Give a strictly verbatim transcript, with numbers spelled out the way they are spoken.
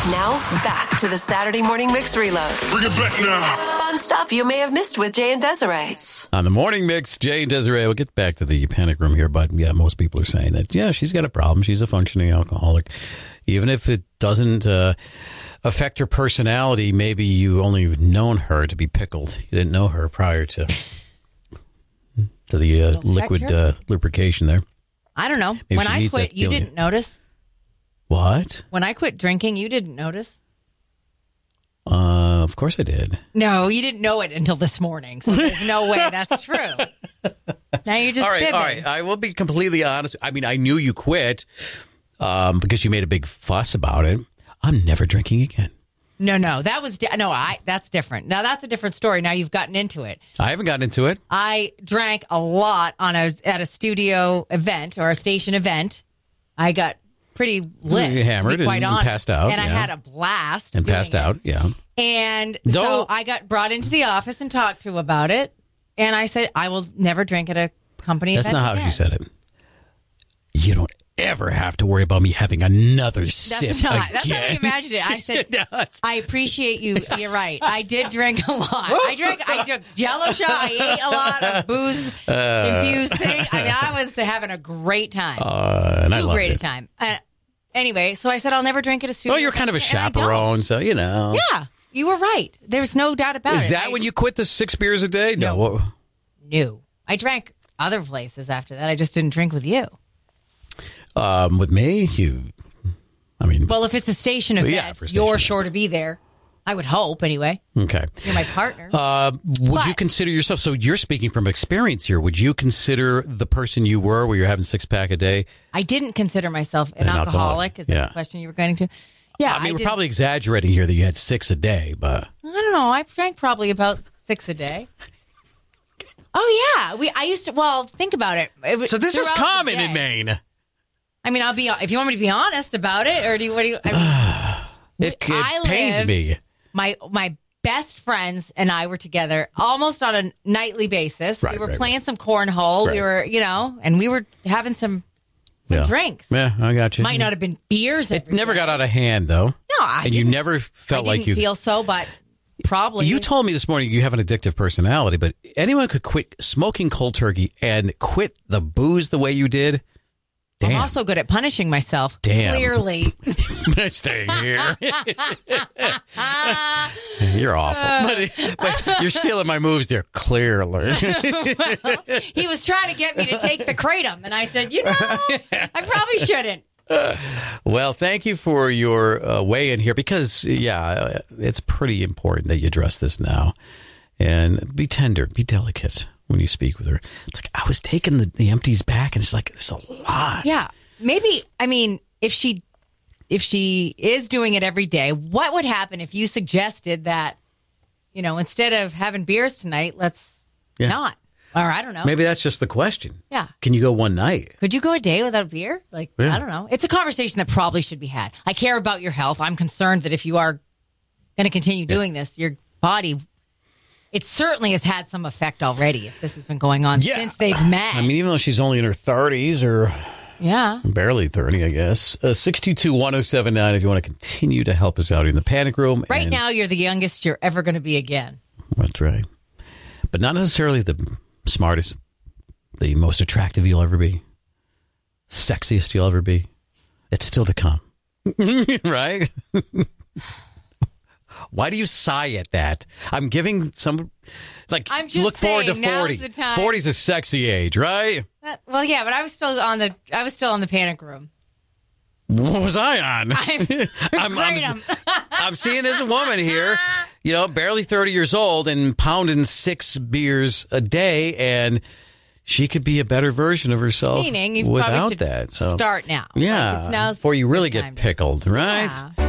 Now, back to the Saturday Morning Mix Reload. Bring it back now. Fun stuff you may have missed with Jay and Desiree. On the Morning Mix, Jay and Desiree, we'll get back to the panic room here, but yeah, most people are saying that, yeah, she's got a problem. She's a functioning alcoholic. Even if it doesn't uh, affect her personality, maybe you only known her to be pickled. You didn't know her prior to to the uh, liquid uh, lubrication there. I don't know. Maybe when she I needs quit, that you Gilead. didn't notice? What? When I quit drinking, you didn't notice? Uh, of course I did. No, you didn't know it until this morning, so there's no way that's true. Now you're just all right, fibbing. all right. I will be completely honest. I mean, I knew you quit um, because you made a big fuss about it. I'm never drinking again. No, no, that was di- no. I that's different. Now that's a different story. Now you've gotten into it. I haven't gotten into it. I drank a lot on a at a studio event or a station event. I got pretty lit, You hammered to be quite and honest. passed out, and I yeah. had a blast And doing passed it. out, yeah. And No. so I got brought into the office and talked to about it. And I said, I will never drink at a company That's event not how again. she said it. You don't ever have to worry about me having another sip That's not. again. That's how I imagined it. I said, No, it's- I appreciate you. You're right. I did drink a lot. I drank. I drank Jello shot. I ate a lot of booze infused thing. I mean, I was having a great time. Uh, and I Too loved great a it. time. Uh, anyway, so I said I'll never drink at a studio. Well, you're kind of a event, and I don't. chaperone, so you know. Yeah, you were right. There's no doubt about it. Is that I- when you quit the six beers a day? No. No. What- No, I drank other places after that. I just didn't drink with you. Um, with me, you. I mean, Well, if it's a station Well, event, yeah, for a station you're event. sure to be there. I would hope, anyway. okay. You're my partner. Uh, would But- you consider yourself? So you're speaking from experience here. Would you consider the person you were, where you're having six pack a day? I didn't consider myself an, An alcoholic. alcoholic, Is that yeah. the question you were getting to? Yeah, I mean, we're did- probably exaggerating here that you had six a day, but I don't know. I drank probably about six a day. Oh yeah, we. I used to. Well, think about it. It was so this is throughout the common day. in Maine. I mean, I'll be. If you want me to be honest about it, or do you? What do you? I mean, It, it I pains lived- me. my my best friends and I were together almost on a nightly basis. Right, we were right, playing some cornhole. Right. We were, you know, and we were having some some Yeah. drinks. Yeah, I got you. Might not have been beers. It every never day. got out of hand, though. No, I and you didn't- never I felt didn't like you. feel so, but probably You told me this morning you have an addictive personality, but anyone could quit smoking cold turkey and quit the booze the way you did. Damn. I'm also good at punishing myself. Damn. Clearly. I'm staying here. You're awful. But, but you're stealing my moves there, clearly. He was trying to get me to take the kratom, and I said, you know, I probably shouldn't. Well, thank you for your uh, weigh in here because, yeah, it's pretty important that you address this now and be tender, be delicate when you speak with her. It's like, I was taking the, the empties back, and it's like, it's a lot. Yeah. Maybe, I mean, if she if she is doing it every day, what would happen if you suggested that, you know, instead of having beers tonight, let's Yeah. not? Or I don't know. Maybe that's just the question. Yeah. Can you go one night? Could you go a day without beer? Like, Yeah. I don't know. It's a conversation that probably should be had. I care about your health. I'm concerned that if you are going to continue doing this, your body, it certainly has had some effect already if this has been going on Yeah. since they've met. I mean, even though she's only in her thirties or yeah. barely thirty, I guess. Uh, six two two, one oh seven nine if you want to continue to help us out in the panic room. Right And- now, you're the youngest you're ever going to be again. That's right. But not necessarily the smartest, the most attractive you'll ever be, sexiest you'll ever be. It's still to come. Right? Why do you sigh at that? I'm giving some, like, I'm just look forward to saying, now's forty. the time. forty's a sexy age, right? That- well, yeah, but I was still on the I was still on the panic room. What was I on? I'm, I'm, I'm, Kratom. I'm seeing this woman here, you know, barely thirty years old and pounding six beers a day, and she could be a better version of herself Meaning you without probably should that. So start now. yeah, Like, it's now's before you the really time get to- pickled, right? Yeah.